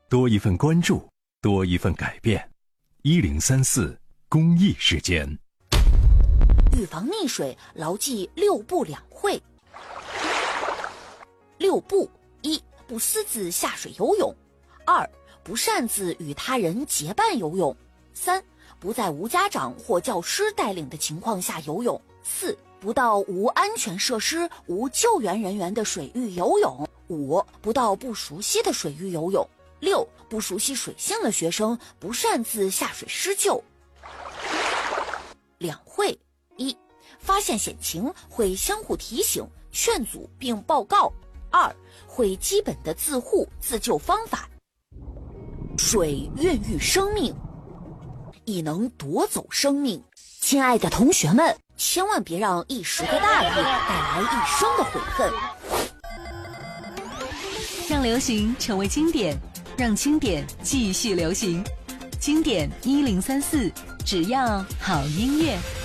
多一份关注，多一份改变。1034公益时间。 预防溺水，牢记6不2会。6不：一、不私自下水游泳；二、不擅自与他人结伴游泳；三、不在无家长或教师带领的情况下游泳；四、不到无安全设施、无救援人员的水域游泳；五、不到不熟悉的水域游泳；六、不熟悉水性的学生不擅自下水施救。2会：一、发现险情会相互提醒、劝阻并报告；二、会基本的自护自救方法。水孕育生命，亦能夺走生命。亲爱的同学们，千万别让一时的大意带来一生的悔恨。 让流行成为经典，让经典继续流行。经典1034，只要好音乐。